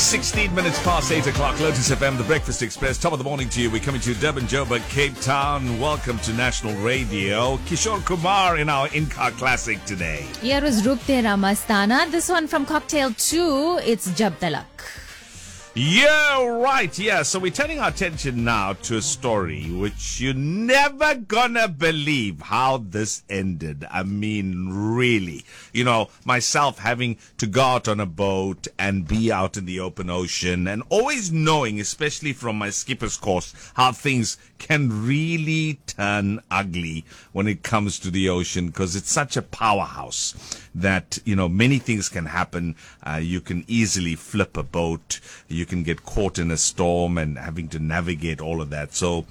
16 minutes past 8 o'clock, Lotus FM, the Breakfast Express. Top of the morning to you. We're coming to Durban, Joburg, Cape Town. Welcome to National Radio. Kishore Kumar in our in-car classic today. Here is Roop Tera Mastana. This one from Cocktail 2, it's Jab Talak. Yeah, right. Yeah, so we're turning our attention now to a story which you're never gonna believe how this ended. I mean, really. You know, myself having to go out on a boat and be out in the open ocean and always knowing, especially from my skipper's course, how things can really turn ugly when it comes to the ocean because it's such a powerhouse that, you know, many things can happen. You can easily flip a boat. You can get caught in a storm and having to navigate all of that. So,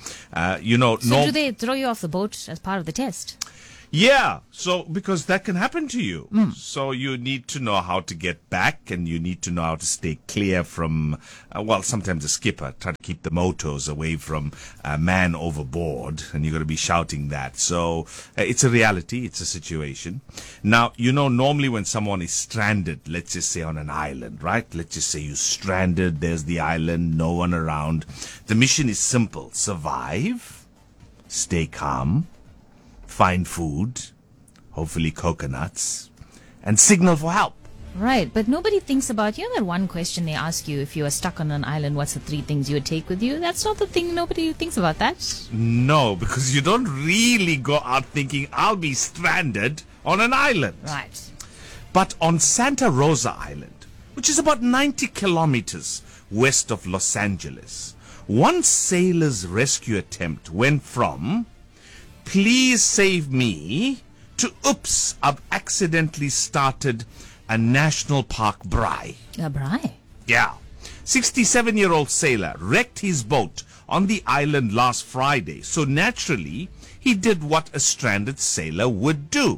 Do they throw you off the boat as part of the test? Yeah, so because that can happen to you. So you need to know how to get back and you need to know how to stay clear from, sometimes the skipper, try to keep the motors away from man overboard and you got to be shouting that. So it's a reality, it's a situation. Now, you know, normally when someone is stranded, let's just say on an island, right? Let's just say you're stranded, there's the island, no one around. The mission is simple: survive, stay calm, find food, hopefully coconuts, and signal for help. Right, but nobody thinks about, that one question they ask you, if you are stuck on an island, what's the 3 things you would take with you? That's not the thing, nobody thinks about that. No, because you don't really go out thinking, I'll be stranded on an island. Right. But on Santa Rosa Island, which is about 90 kilometers west of Los Angeles, one sailor's rescue attempt went from, "Please save me," to "Oops, I've accidentally started a national park braai." A braai? Yeah. 67-year-old sailor wrecked his boat on the island last Friday. So naturally, he did what a stranded sailor would do.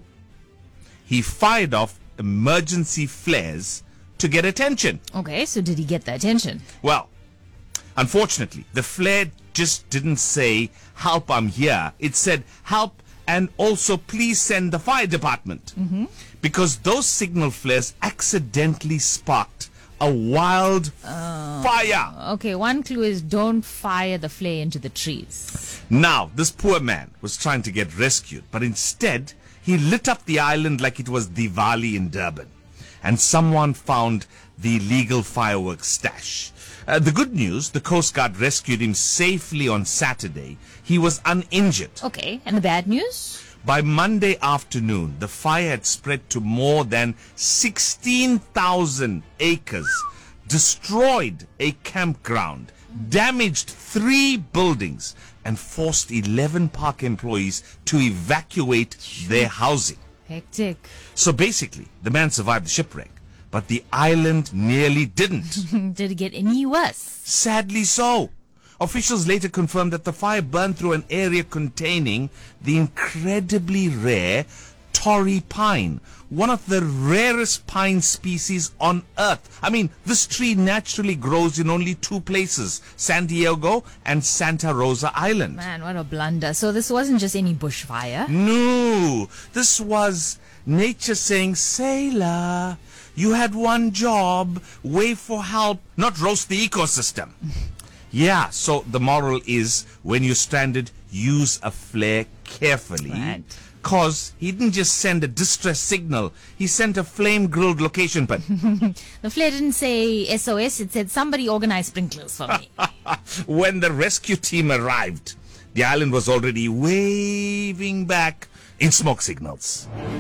He fired off emergency flares to get attention. Okay, so did he get the attention? Well, unfortunately, the flare just didn't say, "Help, I'm here." It said, "Help, and also please send the fire department." Because those signal flares accidentally sparked a wild fire. Okay, one clue is don't fire the flare into the trees. Now, this poor man was trying to get rescued, but instead, he lit up the island like it was Diwali in Durban. And someone found the illegal fireworks stash. The good news, the Coast Guard rescued him safely on Saturday. He was uninjured. Okay, and the bad news? By Monday afternoon, the fire had spread to more than 16,000 acres, destroyed a campground, damaged 3 buildings, and forced 11 park employees to evacuate their housing. Hectic. So basically, the man survived the shipwreck, but the island nearly didn't. Did it get any worse? Sadly so. Officials later confirmed that the fire burned through an area containing the incredibly rare Torrey pine, one of the rarest pine species on Earth. I mean, this tree naturally grows in only 2 places, San Diego and Santa Rosa Island. Man, what a blunder. So this wasn't just any bushfire? No, this was nature saying, "Sailor, you had one job, wave for help, not roast the ecosystem." Yeah, so the moral is, when you're stranded, use a flare carefully. Right. Because he didn't just send a distress signal, he sent a flame-grilled location pin. The flare didn't say SOS, it said somebody organize sprinklers for me. When the rescue team arrived, the island was already waving back in smoke signals.